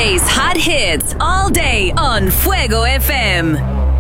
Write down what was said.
DJ's hot hits all day on Fuego FM.